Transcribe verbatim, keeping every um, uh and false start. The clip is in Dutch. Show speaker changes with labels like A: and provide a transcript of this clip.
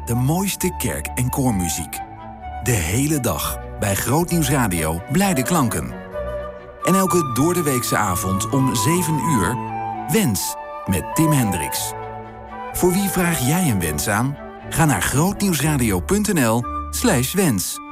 A: de mooiste kerk- en koormuziek. De hele dag bij Grootnieuws Radio blijde klanken. En elke doordeweekse avond om zeven uur... Wens met Tim Hendricks. Voor wie vraag jij een wens aan? Ga naar grootnieuwsradio punt n l slash wens.